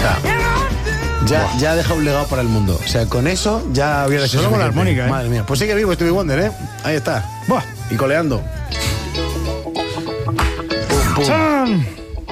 Ya ha dejado un legado para el mundo. O sea, con eso ya había sido solo con la armónica, ¿eh? Madre mía. Pues sigue vivo Stevie Wonder, ¿eh? Ahí está. ¡Buah! Y coleando. Pum, pum. ¡Chan!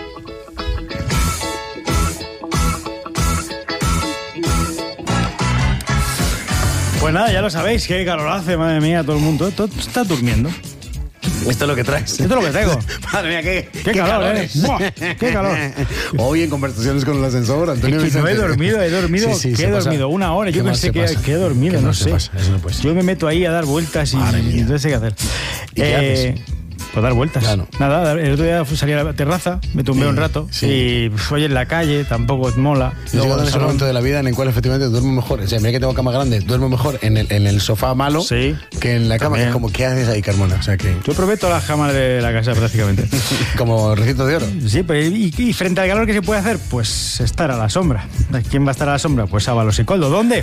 Pues nada, ya lo sabéis, qué calor hace, madre mía, todo el mundo. Todo está durmiendo. Esto es lo que traes. Esto es lo que traigo. Madre mía, qué calor, calores. ¡Buah! ¡Qué calor! Hoy en conversaciones con el ascensor, Antonio Es que no he dormido, Sí, ¿qué he dormido? Una hora, yo pensé que he dormido, no sé. Eso no puede ser. Yo me meto ahí a dar vueltas y no sé qué hacer. ¿Y qué haces? Pues dar vueltas. Claro. Nada, el otro día salí a la terraza, me tumbé un rato y oye, en la calle tampoco mola. Yo llegado en ese momento de la vida en el cual efectivamente duermo mejor. O sea, mira que tengo cama grande, duermo mejor en el sofá malo que en la cama. También. Que es como, ¿qué haces ahí, Carmona? O sea, que... Yo probé todas las camas de la casa prácticamente. Como recinto de oro. Sí, pero y frente al calor, ¿qué se puede hacer? Pues estar a la sombra. ¿Quién va a estar a la sombra? Pues Ábalos y Coldo. ¿Dónde?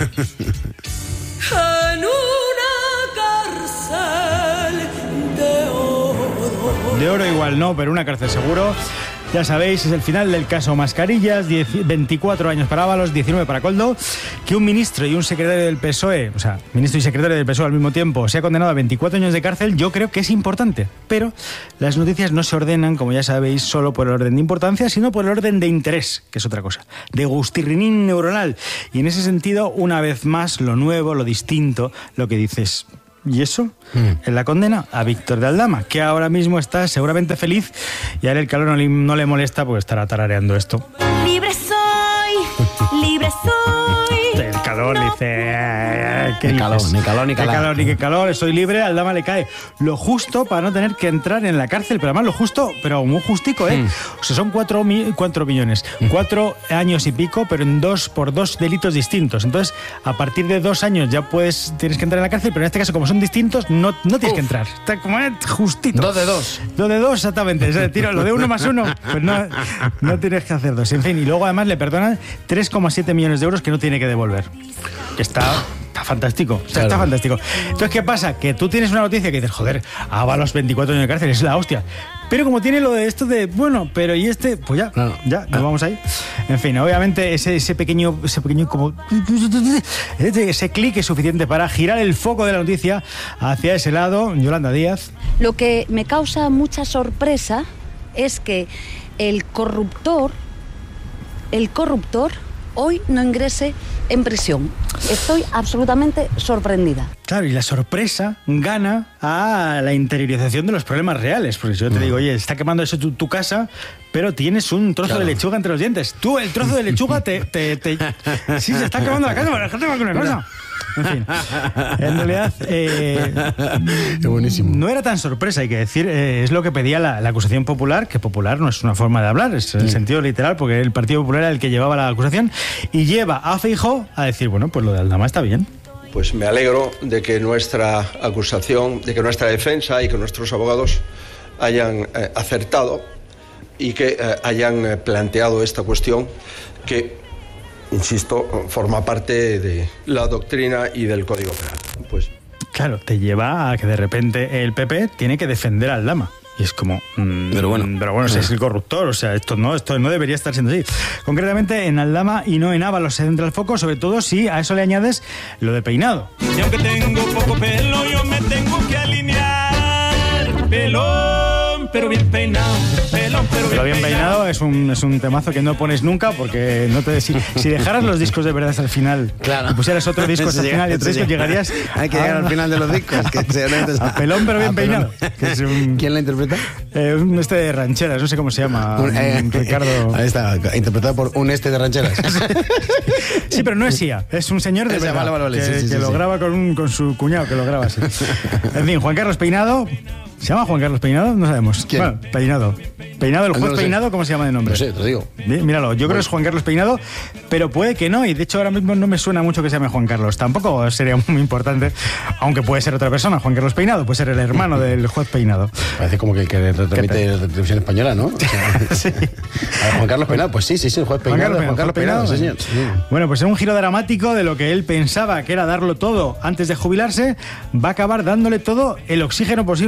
En una cárcel de oro. De oro igual no, pero una cárcel seguro. Ya sabéis, es el final del caso Mascarillas, 24 años para Ábalos, 19 para Coldo. Que un ministro y un secretario del PSOE, o sea, ministro y secretario del PSOE al mismo tiempo, se ha condenado a 24 años de cárcel, yo creo que es importante. Pero las noticias no se ordenan, como ya sabéis, solo por el orden de importancia, sino por el orden de interés, que es otra cosa, de gustirrinín neuronal. Y en ese sentido, una vez más, lo nuevo, lo distinto, lo que dices... ¿Y eso? En la condena a Víctor de Aldama, que ahora mismo está seguramente feliz y a él el calor no le molesta porque estará tarareando esto. Libre soy, libre soy. El calor dice... ¿Qué Ni calor, dices? ni calor, ni Qué calor. calor, ni qué calor, estoy libre, a Aldama le cae lo justo para no tener que entrar en la cárcel, pero además lo justo, pero muy justico, ¿eh? O sea, son 4 millones, 4 años y pico, pero por 2 delitos distintos. Entonces, a partir de 2 años ya tienes que entrar en la cárcel, pero en este caso, como son distintos, no tienes que entrar. Está como justito. 2 de 2. 2 de 2, exactamente. O sea, tiro lo de 1 más 1, pues no tienes que hacer 2. En fin, y luego además le perdonan 3,7 millones de euros que no tiene que devolver. Está fantástico. O sea, Claro. está fantástico. Entonces, ¿qué pasa? Que tú tienes una noticia que dices, joder, Ábalos 24 años de cárcel, es la hostia. Pero como tiene lo de esto de, bueno, pero y este, pues ya, Claro. ya, nos vamos ahí. En fin, obviamente ese pequeño como... Ese clic es suficiente para girar el foco de la noticia hacia ese lado. Yolanda Díaz. Lo que me causa mucha sorpresa es que el corruptor hoy no ingrese en prisión. Estoy absolutamente sorprendida. Claro, y la sorpresa gana a la interiorización de los problemas reales. Porque si yo te digo, oye, está quemando eso tu casa, pero tienes un trozo de lechuga entre los dientes. Tú, el trozo de lechuga Sí, se está quemando la casa, pero déjate con una cosa. En fin, en realidad Qué buenísimo. no era tan sorpresa, hay que decir, es lo que pedía la acusación popular, que popular no es una forma de hablar, es el sentido literal, porque el Partido Popular era el que llevaba la acusación y lleva a Feijóo a decir, bueno, pues lo de Aldama está bien. Pues me alegro de que nuestra acusación, de que nuestra defensa y que nuestros abogados hayan acertado y que hayan planteado esta cuestión que, insisto, forma parte de la doctrina y del Código Penal. Pues Claro, te lleva a que de repente el PP tiene que defender a Aldama. Y es como... Pero bueno. Es el corruptor, o sea, esto no debería estar siendo así. Concretamente, en Aldama y no en Ábalos se centra el foco, sobre todo si a eso le añades lo de peinado. Y aunque tengo poco pelo, yo me tengo que alinear. Pelón, pero bien peinado. Pelón, Pero bien peinado es un temazo que no pones nunca porque no te... Si dejaras los discos de verdad hasta el final Claro. y pusieras otro disco hasta el final y otro disco, llegarías... Hay que llegar al final de los discos. A pelón pero bien peinado. Que es ¿Quién la interpreta? Un de rancheras, no sé cómo se llama. Ricardo. Ahí está, interpretado por un de rancheras. Sí, pero no es Sia, es un señor de Ese, verdad vale, que, sí, que lo graba con su cuñado, que lo graba así. En fin, Juan Carlos Peinado. ¿Se llama Juan Carlos Peinado? No sabemos. ¿Quién? Bueno, Peinado. Peinado, el juez No lo sé. Peinado, ¿cómo se llama de nombre? No sé, te lo digo. Míralo, yo creo que es Juan Carlos Peinado, pero puede que no, y de hecho ahora mismo no me suena mucho que se llame Juan Carlos. Tampoco sería muy importante, aunque puede ser otra persona. Juan Carlos Peinado puede ser el hermano del juez Peinado. Parece como que el que retransmite la televisión española, ¿no? O sea, Sí. A ver, Juan Carlos Peinado, pues sí, el juez Peinado. Juan Carlos Peinado, sí, señor. Sí. Bueno, pues en un giro dramático de lo que él pensaba que era darlo todo antes de jubilarse, va a acabar dándole todo el oxígeno posible al gobierno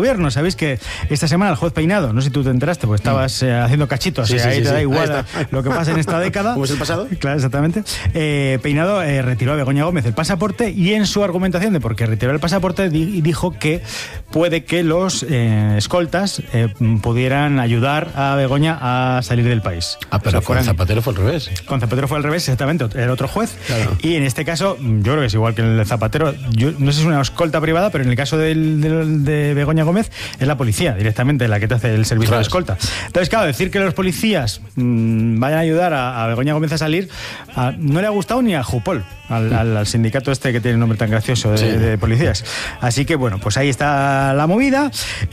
gobierno. Sabéis que esta semana el juez Peinado, no sé si tú te enteraste, pues estabas haciendo cachitos, Sí, ahí sí, te da sí. igual lo que pasa en esta década. ¿Cómo es el pasado? Claro, exactamente. Peinado retiró a Begoña Gómez el pasaporte y en su argumentación de por qué retiró el pasaporte dijo que puede que los escoltas pudieran ayudar a Begoña a salir del país. Pero con Zapatero fue al revés. Con Zapatero fue al revés, exactamente, era otro juez. Claro. Y en este caso, yo creo que es igual que el de Zapatero. Yo no sé si es una escolta privada, pero en el caso de Begoña Gómez es la policía directamente la que te hace el servicio de escolta. Entonces, claro, decir que los policías vayan a ayudar a Begoña Gómez a salir no le ha gustado ni a Jupol, al sindicato este que tiene un nombre tan gracioso de policías. Así que bueno, pues ahí está la movida.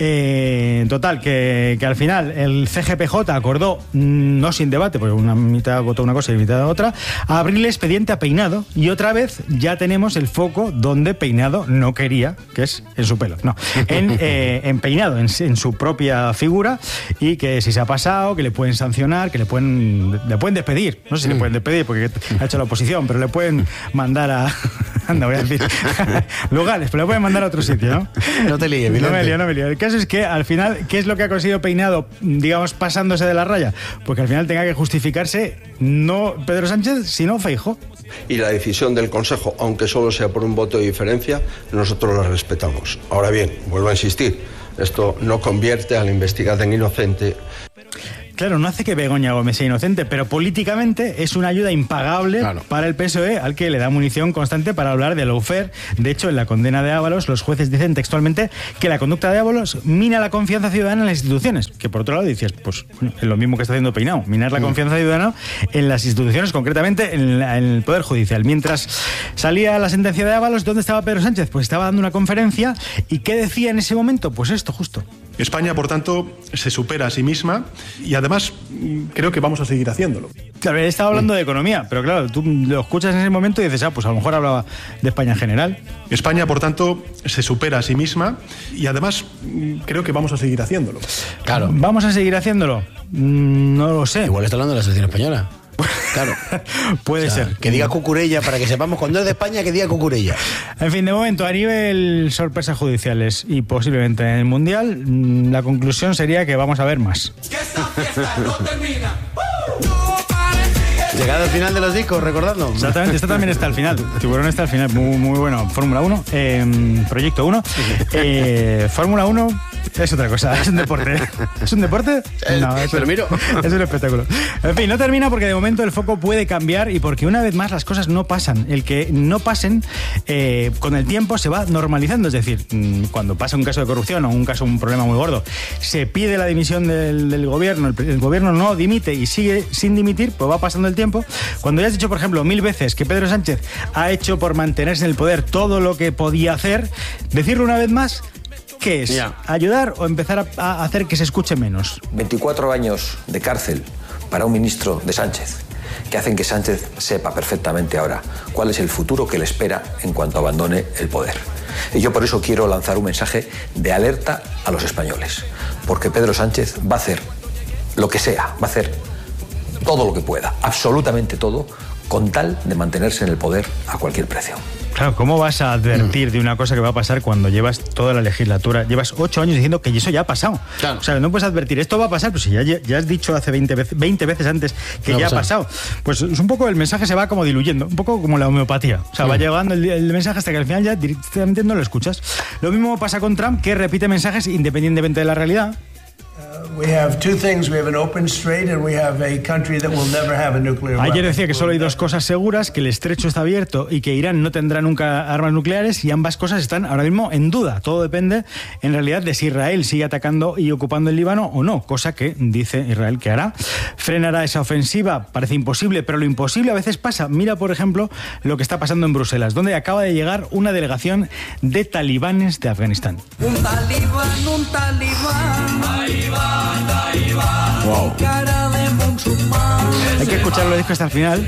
Total, que al final el CGPJ acordó, no sin debate, porque una mitad votó una cosa y mitad otra, a abrirle expediente a Peinado, y otra vez ya tenemos el foco donde Peinado no quería, que es en su pelo, no, en Peinado, en su propia figura, y que si se ha pasado, que le pueden sancionar, que le pueden despedir, no sé si le pueden despedir porque ha hecho la oposición, pero le pueden mandar a anda, voy a decir lugares, pero le pueden mandar a otro sitio, ¿no? No te líes, no me lío. El caso es que al final, ¿qué es lo que ha conseguido Peinado, digamos, pasándose de la raya? Porque al final tenga que justificarse no Pedro Sánchez, sino Feijóo. Y la decisión del Consejo, aunque solo sea por un voto de diferencia, nosotros la respetamos. Ahora bien, vuelvo a insistir, esto no convierte al investigado en inocente. Claro, no hace que Begoña Gómez sea inocente, pero políticamente es una ayuda impagable para el PSOE, al que le da munición constante para hablar de lawfare. De hecho, en la condena de Ábalos, los jueces dicen textualmente que la conducta de Ábalos mina la confianza ciudadana en las instituciones. Que por otro lado dices, pues es lo mismo que está haciendo Peinado, minar la confianza ciudadana en las instituciones, concretamente en el Poder Judicial. Mientras salía la sentencia de Ábalos, ¿dónde estaba Pedro Sánchez? Pues estaba dando una conferencia. ¿Y qué decía en ese momento? Pues esto, justo. España, por tanto, se supera a sí misma y además creo que vamos a seguir haciéndolo. Claro, él estaba hablando de economía, pero claro, tú lo escuchas en ese momento y dices, pues a lo mejor hablaba de España en general. España, por tanto, se supera a sí misma y además creo que vamos a seguir haciéndolo. Claro. ¿Vamos a seguir haciéndolo? No lo sé. Igual está hablando de la selección española. Claro. Puede ser. Que diga Cucurella, para que sepamos cuando es de España, que diga Cucurella. En fin, de momento, a nivel sorpresas judiciales y posiblemente en el Mundial, la conclusión sería que vamos a ver más. Que esta fiesta no termina. Llegado al final de los discos, recordadlo. Exactamente, esta también está al final. Tiburón está al final, muy bueno. Fórmula 1, Proyecto 1. Fórmula 1 es otra cosa, es un deporte. ¿Es un deporte? No, es un espectáculo. En fin, no termina porque de momento el foco puede cambiar y porque una vez más las cosas no pasan. El que no pasen, con el tiempo se va normalizando. Es decir, cuando pasa un caso de corrupción o un problema muy gordo, se pide la dimisión del gobierno, el gobierno no dimite y sigue sin dimitir, pues va pasando el tiempo. Cuando ya has dicho, por ejemplo, 1000 veces que Pedro Sánchez ha hecho por mantenerse en el poder todo lo que podía hacer, decirlo una vez más, ¿qué es? ¿Ayudar o empezar a hacer que se escuche menos? 24 años de cárcel para un ministro de Sánchez, que hacen que Sánchez sepa perfectamente ahora cuál es el futuro que le espera en cuanto abandone el poder. Y yo por eso quiero lanzar un mensaje de alerta a los españoles, porque Pedro Sánchez va a hacer lo que sea, va a hacer todo lo que pueda, absolutamente todo, con tal de mantenerse en el poder a cualquier precio. Claro, ¿cómo vas a advertir de una cosa que va a pasar cuando llevas toda la legislatura, llevas 8 años diciendo que eso ya ha pasado? Claro. O sea, no puedes advertir, esto va a pasar, pues si ya has dicho hace 20 veces antes que ya ha pasado. Pues es un poco, el mensaje se va como diluyendo, un poco como la homeopatía. O sea, va llegando el mensaje hasta que al final ya directamente no lo escuchas. Lo mismo pasa con Trump, que repite mensajes independientemente de la realidad. Ayer decía que solo hay dos cosas seguras, que el estrecho está abierto y que Irán no tendrá nunca armas nucleares, y ambas cosas están ahora mismo en duda. Todo depende en realidad de si Israel sigue atacando y ocupando el Líbano o no, cosa que dice Israel que hará. ¿Frenará esa ofensiva? Parece imposible, pero lo imposible a veces pasa. Mira, por ejemplo, lo que está pasando en Bruselas, donde acaba de llegar una delegación de talibanes de Afganistán. Un talibán. Wow. Hay que escuchar los discos hasta el final.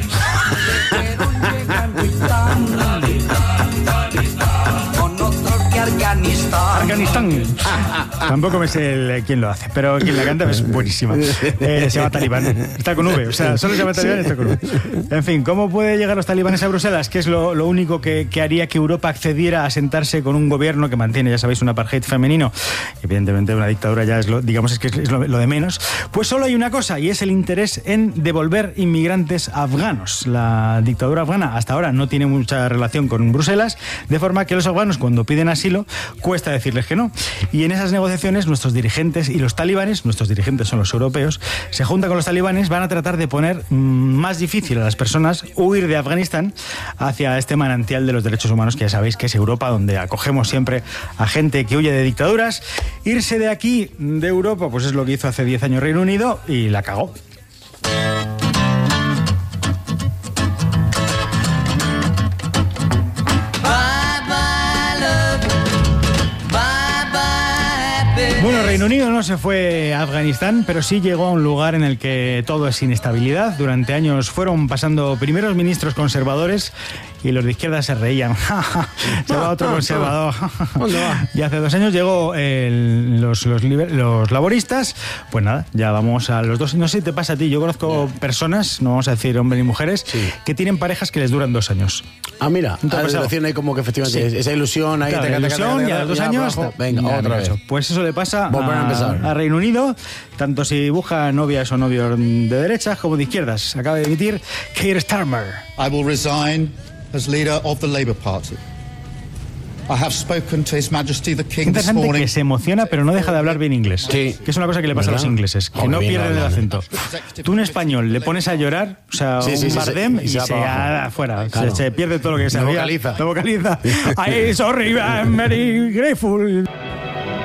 Afganistán. Tampoco me sé quién lo hace, pero quien la canta es buenísima. Se llama Talibán. Está con V, o sea, solo se llama Talibán y está con V. En fin, ¿cómo puede llegar los talibanes a Bruselas? Que es lo único que haría que Europa accediera a sentarse con un gobierno que mantiene, ya sabéis, un apartheid femenino. Evidentemente una dictadura ya es lo de menos. Pues solo hay una cosa, y es el interés en devolver inmigrantes afganos. La dictadura afgana hasta ahora no tiene mucha relación con Bruselas, de forma que los afganos, cuando piden asilo, cuesta decirles que no. Y en esas negociaciones nuestros dirigentes y los talibanes, nuestros dirigentes son los europeos, se juntan con los talibanes, van a tratar de poner más difícil a las personas huir de Afganistán hacia este manantial de los derechos humanos, que ya sabéis que es Europa, donde acogemos siempre a gente que huye de dictaduras. Irse de aquí, de Europa, pues es lo que hizo hace 10 años Reino Unido, y la cagó. Bueno, Reino Unido no se fue a Afganistán, pero sí llegó a un lugar en el que todo es inestabilidad. Durante años fueron pasando primeros ministros conservadores y los de izquierda se reían. Se va otro conservador. Y hace 2 años llegó los laboristas. Pues nada, ya vamos a los 2. No sé si te pasa a ti, yo conozco personas, no vamos a decir hombres y mujeres, que tienen parejas que les duran 2 años. Ah, mira, a relación hay como que efectivamente esa ilusión ahí. Claro, ilusión, y a los 2 años... Venga, otra vez. Pues eso le pasa a Reino Unido, tanto si busca novias o novios de derechas como de izquierdas. Acaba de emitir Keir Starmer. I will resign as leader of the Labour Party. I have spoken to His Majesty the King this morning. Que se emociona, pero no deja de hablar bien inglés. Sí. Que es una cosa que le pasa a los ingleses, que no pierden el acento. Tú en español le pones a llorar, o sea, un Bardem, y se va afuera. Claro. Se pierde todo lo que sabía. Lo vocaliza. I'm sorry, I'm very grateful.